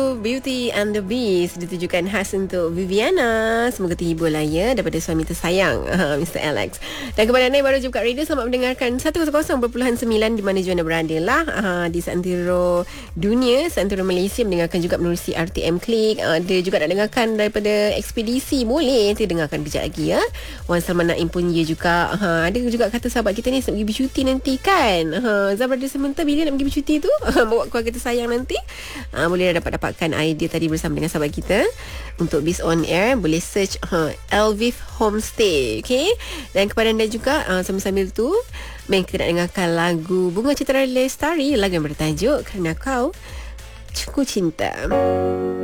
Beauty and the Beast ditujukan khas untuk Viviana. Semoga terhibur lah ya daripada suami tersayang Mr. Alex. Dan kepada anda yang baru jumpa radio, selamat mendengarkan 100.9 di mana juga anda berada lah di seantero dunia, seantero Malaysia, mendengarkan juga menerusi RTM Klik. Dia juga nak dengarkan daripada ekspedisi, boleh nanti dengarkan kejap lagi ya. Wan Salman Naim pun dia juga ada juga kata sahabat kita ni nak pergi bercuti nanti kan. Zabra dia sementara bila nak pergi bercuti tu bawa keluarga tersayang nanti. Boleh dapat idea tadi bersama dengan sahabat kita untuk Biz On Air. Boleh search Elviv Homestay, okay? Dan kepada anda juga sambil-sambil tu kita nak dengarkan lagu Bunga Citra Lestari, lagu yang bertajuk Kerana Kau Ku Cinta.